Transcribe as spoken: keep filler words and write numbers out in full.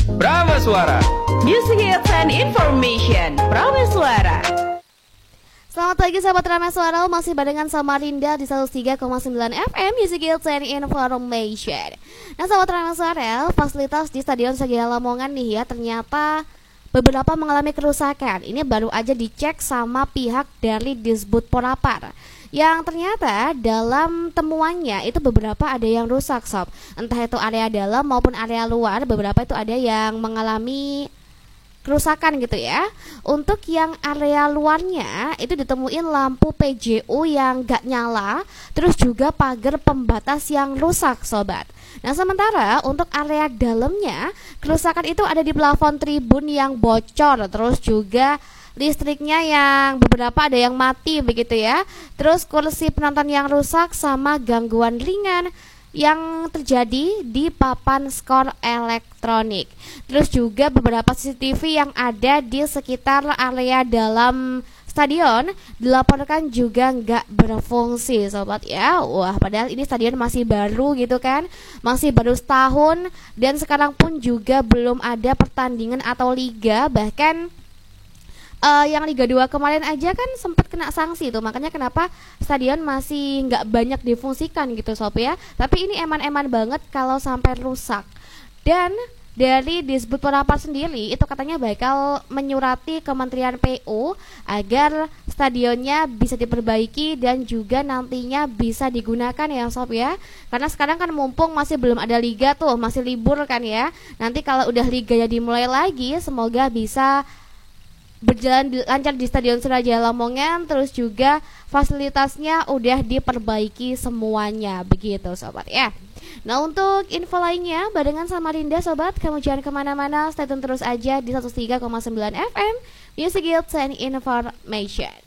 Prameswara. Music Hits and Information. Prameswara. Selamat pagi sahabat Prameswara, masih barengan sama Rinda di seratus tiga koma sembilan F M Music Hits and Information. Nah sahabat Prameswara, fasilitas di Stadion Sriwijaya Lamongan nih ya ternyata beberapa mengalami kerusakan. Ini baru aja dicek sama pihak dari Disbud Porapar, yang ternyata dalam temuannya itu beberapa ada yang rusak sob. Entah itu area dalam maupun area luar, beberapa itu ada yang mengalami kerusakan gitu ya. Untuk yang area luarnya itu ditemuin lampu P J U yang gak nyala, terus juga pagar pembatas yang rusak sobat. Nah sementara untuk area dalamnya, kerusakan itu ada di plafon tribun yang bocor, terus juga listriknya yang beberapa ada yang mati begitu ya. Terus kursi penonton yang rusak sama gangguan ringan yang terjadi di papan skor elektronik. Terus juga beberapa C C T V yang ada di sekitar area dalam stadion dilaporkan juga nggak berfungsi sobat ya. Wah padahal ini stadion masih baru gitu kan, masih baru setahun, dan sekarang pun juga belum ada pertandingan atau liga. Bahkan Uh, yang Liga dua kemarin aja kan sempat kena sanksi tuh, makanya kenapa stadion masih nggak banyak difungsikan gitu sob ya. Tapi ini eman-eman banget kalau sampai rusak. Dan dari Disbud Porapar sendiri itu katanya bakal menyurati Kementerian P U agar stadionnya bisa diperbaiki dan juga nantinya bisa digunakan ya sob ya. Karena sekarang kan mumpung masih belum ada liga tuh, masih libur kan ya. Nanti kalau udah liganya dimulai lagi, semoga bisa berjalan di, lancar di Stadion Sriwijaya Lamongan. Terus juga fasilitasnya udah diperbaiki semuanya begitu sobat ya. Nah untuk info lainnya barengan sama Rinda sobat, kamu jangan kemana-mana, stay tune terus aja di seratus tiga koma sembilan F M Music Hits and Information.